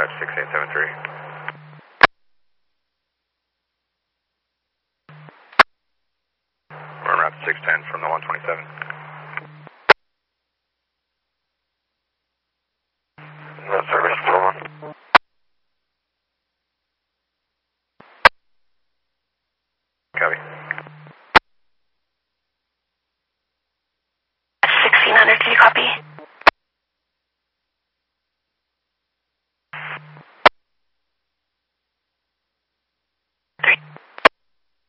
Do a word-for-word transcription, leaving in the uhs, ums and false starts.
Route six eight seven three. We're on Route six ten from the one twenty-seven. No service, four one. Copy. sixteen hundred, can you copy?